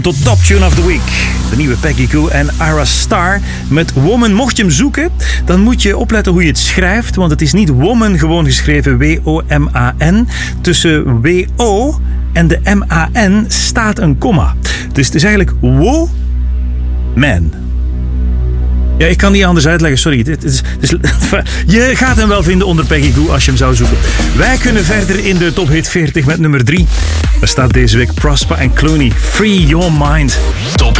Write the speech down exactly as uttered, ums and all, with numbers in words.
Tot Top Tune of the Week. De nieuwe Peggy Gou en Ira Star met Woman. Mocht je hem zoeken, dan moet je opletten hoe je het schrijft. Want het is niet woman gewoon geschreven W O M A N. Tussen W O en de M A N staat een komma. Dus het is eigenlijk wo man. Ja, ik kan niet anders uitleggen, sorry. Het is, het is, je gaat hem wel vinden onder Peggy Gou als je hem zou zoeken. Wij kunnen verder in de Top Hit veertig met nummer drie. Daar staat deze week Prosper en Clooney. Free Your Mind. Top